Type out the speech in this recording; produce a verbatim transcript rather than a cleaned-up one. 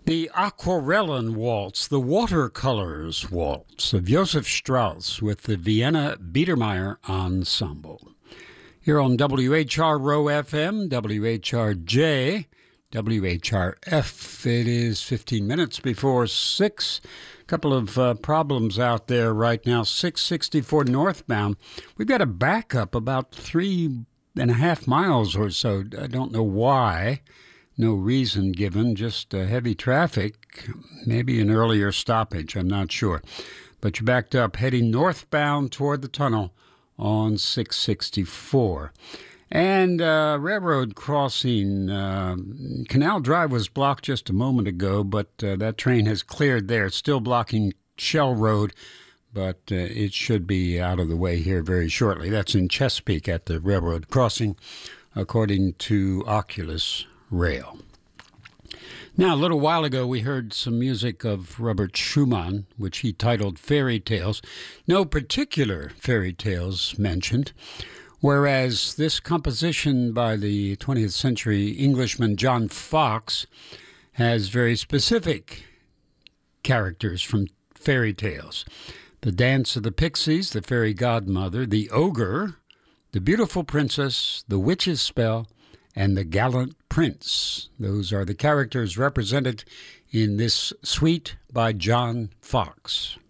The Aquarellen Waltz, the Watercolors Waltz of Joseph Strauss with the Vienna Biedermeier Ensemble. Here on W H R Row F M, W H R J, W H R F. It is fifteen minutes before six. A couple of uh, problems out there right now. six sixty-four northbound. We've got a backup about three and a half miles or so. I don't know why. No reason given, just uh, heavy traffic, maybe an earlier stoppage, I'm not sure. But you're backed up heading northbound toward the tunnel on six sixty-four. And uh, railroad crossing, uh, Canal Drive was blocked just a moment ago, but uh, that train has cleared there. It's still blocking Shell Road, but uh, it should be out of the way here very shortly. That's in Chesapeake at the railroad crossing, according to Oculus Rail. Now, a little while ago, we heard some music of Robert Schumann, which he titled Fairy Tales. No particular fairy tales mentioned, whereas this composition by the twentieth century Englishman John Fox has very specific characters from fairy tales. The Dance of the Pixies, the Fairy Godmother, the Ogre, the Beautiful Princess, the Witch's Spell, and the Gallant Prince. Those are the characters represented in this suite by John Fox.